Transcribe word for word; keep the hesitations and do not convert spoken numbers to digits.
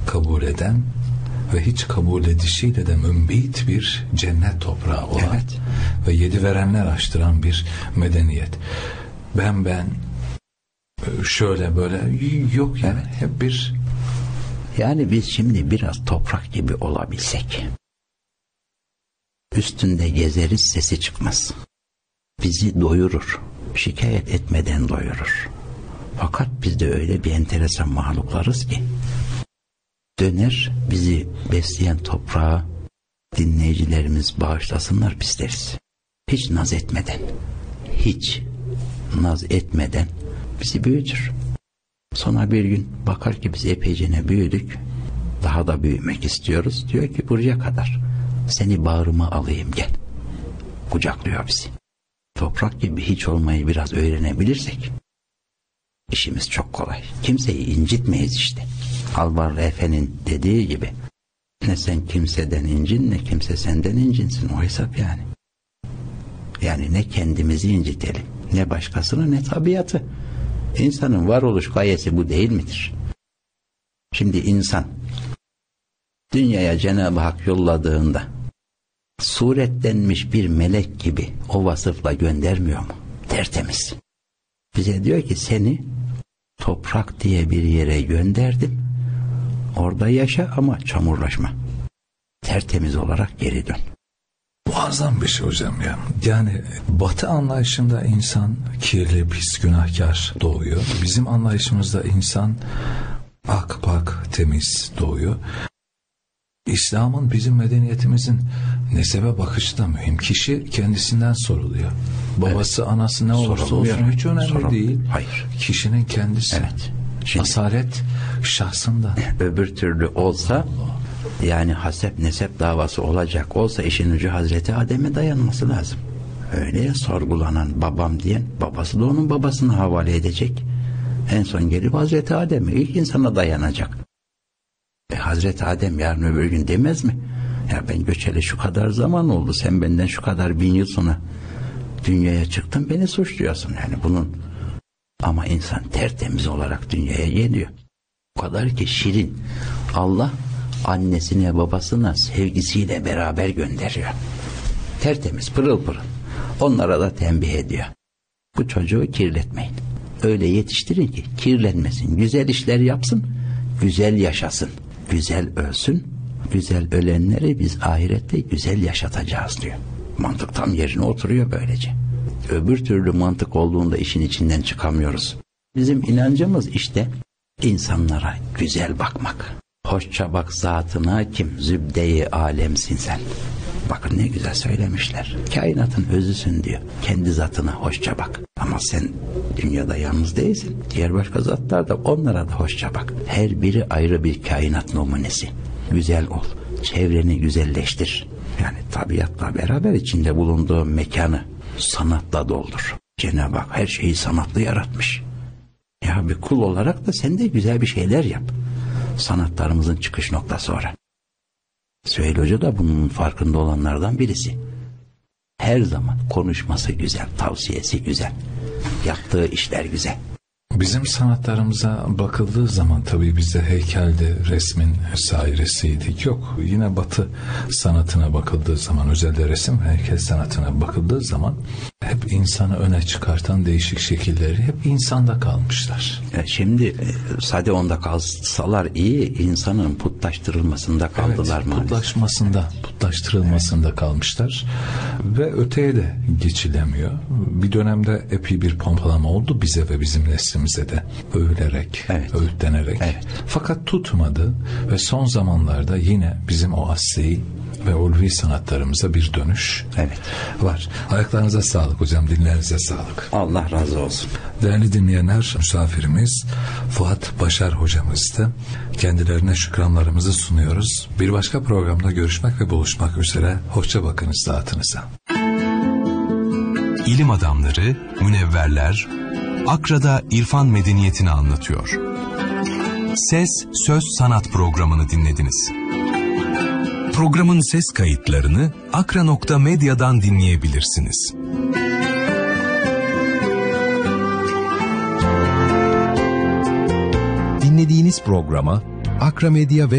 kabul eden ve hiç kabul edişiyle de mümbit bir cennet toprağı olan, evet, ve yedi verenler açtıran bir medeniyet. Ben ben şöyle böyle yok yani, evet, hep bir. Yani biz şimdi biraz toprak gibi olabilsek, üstünde gezeriz, sesi çıkmaz. Bizi doyurur, şikayet etmeden doyurur. Fakat biz de öyle bir enteresan mahluklarız ki, döner bizi besleyen toprağa dinleyicilerimiz bağışlasınlar biz deriz. Hiç naz etmeden, hiç naz etmeden bizi büyütür. Sonra bir gün bakar ki biz epeycene büyüdük, daha da büyümek istiyoruz. Diyor ki buraya kadar, seni bağrıma alayım gel. Kucaklıyor bizi. Toprak gibi hiç olmayı biraz öğrenebilirsek işimiz çok kolay. Kimseyi incitmeyiz işte. Alvarlı Efe'nin dediği gibi, ne sen kimseden incin, ne kimse senden incinsin, o hesap yani. Yani ne kendimizi incitelim, ne başkasını, ne tabiatı. İnsanın varoluş gayesi bu değil midir? Şimdi insan dünyaya Cenab-ı Hak yolladığında suretlenmiş bir melek gibi o vasıfla göndermiyor mu? Tertemiz. Bize diyor ki seni toprak diye bir yere gönderdim. Orada yaşa ama çamurlaşma. Tertemiz olarak geri dön. Muazzam bir şey hocam ya. Yani Batı anlayışında insan kirli, pis, günahkar doğuyor. Bizim anlayışımızda insan ak pak, temiz doğuyor. İslam'ın, bizim medeniyetimizin nesebe bakışı da mühim. Kişi kendisinden soruluyor. Babası, evet, anası ne olursa soruluyor. Olsun hiç önemli Sorul. değil. Hayır. Kişinin kendisi. Evet. Şimdi, asalet şahsında. Öbür türlü olsa, Allah. Yani hasep nesep davası olacak olsa işin ucu Hazreti Adem'e dayanması lazım. Öyle ya, sorgulanan babam diyen babası da onun babasını havale edecek. En son gelip Hazreti Adem'e, ilk insana dayanacak. E, Hazreti Adem yarın öbür gün demez mi? Ya ben göçeli şu kadar zaman oldu, sen benden şu kadar bin yıl sonra dünyaya çıktın, beni suçluyorsun. Yani bunun, ama insan tertemiz olarak dünyaya geliyor. O kadar ki şirin. Allah annesine babasına sevgisiyle beraber gönderiyor. Tertemiz, pırıl pırıl. Onlara da tembih ediyor. Bu çocuğu kirletmeyin. Öyle yetiştirin ki kirlenmesin. Güzel işler yapsın, güzel yaşasın. Güzel ölsün, güzel ölenleri biz ahirette güzel yaşatacağız diyor. Mantık tam yerine oturuyor böylece. Öbür türlü mantık olduğunda işin içinden çıkamıyoruz. Bizim inancımız işte insanlara güzel bakmak. Hoşça bak zatına kim, zübde-i alemsin sen. Bakın ne güzel söylemişler. Kainatın özüsün diyor. Kendi zatına hoşça bak. Ama sen dünyada yalnız değilsin. Diğer başka zatlar da, onlara da hoşça bak. Her biri ayrı bir kainat numunesi. Güzel ol. Çevreni güzelleştir. Yani tabiatla beraber içinde bulunduğu mekanı sanatla doldur. Cenab-ı Hak her şeyi sanatlı yaratmış. Ya bir kul olarak da sen de güzel bir şeyler yap. Sanatlarımızın çıkış noktası orası. Süheyl Hoca da bunun farkında olanlardan birisi. Her zaman konuşması güzel, tavsiyesi güzel, yaptığı işler güzel. Bizim sanatlarımıza bakıldığı zaman tabii bizde heykelde, resmin sairesiydik. Yok, yine Batı sanatına bakıldığı zaman, özellikle resim ve heykel sanatına bakıldığı zaman hep insanı öne çıkartan değişik şekilleri hep insanda kalmışlar. E şimdi sade onda kalsalar iyi, insanın putlaştırılmasında kaldılar, evet, putlaşmasında, putlaştırılmasında evet. kalmışlar ve öteye de geçilemiyor. Bir dönemde epey bir pompalama oldu bize ve bizim neslimize de, övülerek, evet. öğütlenerek. Evet. Fakat tutmadı ve son zamanlarda yine bizim o asli ve ulvi sanatlarımıza bir dönüş evet. var. Ayaklarınıza sağlık hocam, dinlerinize sağlık. Allah razı olsun. Değerli dinleyenler, misafirimiz Fuat Başar hocamızdı. Kendilerine şükranlarımızı sunuyoruz. Bir başka programda görüşmek ve buluşmak üzere. Hoşça bakınız dağıtınıza. İlim adamları, münevverler, Akra'da İrfan medeniyetini anlatıyor. Ses, Söz, Sanat programını dinlediniz. Programın ses kayıtlarını akra nokta medya'dan dinleyebilirsiniz. Dinlediğiniz programa Akra Medya ve